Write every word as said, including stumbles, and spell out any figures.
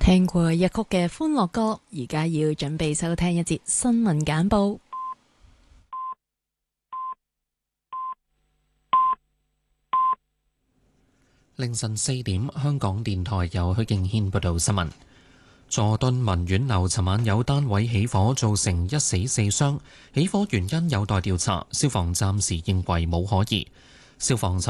聽過一曲嘅歡樂歌，而家要準備收聽一節新聞簡報。 凌晨四點，香港電台由許敬軒報道新聞。佐敦文苑樓尋晚有單位起火，造成一死四傷，起火原因有待調查，消防暫時認為冇可疑。消防